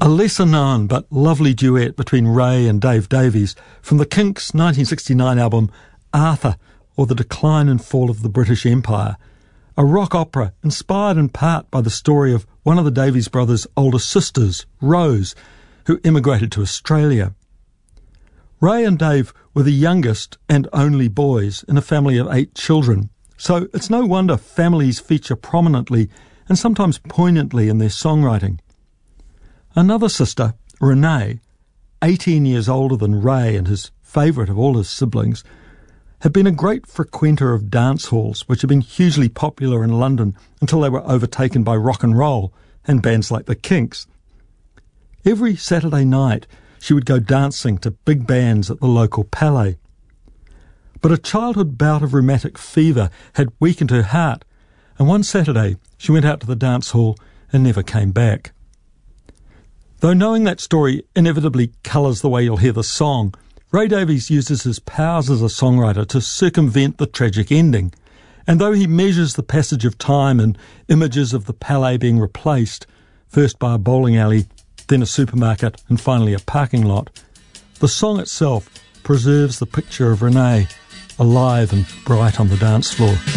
A lesser-known but lovely duet between Ray and Dave Davies from the Kinks' 1969 album Arthur, or The Decline and Fall of the British Empire, a rock opera inspired in part by the story of one of the Davies brothers' older sisters, Rose, who immigrated to Australia. Ray and Dave were the youngest and only boys in a family of 8 children, so it's no wonder families feature prominently and sometimes poignantly in their songwriting. Another sister, Renee, 18 years older than Ray and his favourite of all his siblings, had been a great frequenter of dance halls, which had been hugely popular in London until they were overtaken by rock and roll and bands like the Kinks. Every Saturday night, she would go dancing to big bands at the local Palais. But a childhood bout of rheumatic fever had weakened her heart, and one Saturday she went out to the dance hall and never came back. Though knowing that story inevitably colours the way you'll hear the song, Ray Davies uses his powers as a songwriter to circumvent the tragic ending, and though he measures the passage of time in images of the Palais being replaced, first by a bowling alley, then a supermarket, and finally a parking lot, the song itself preserves the picture of Renee, alive and bright on the dance floor.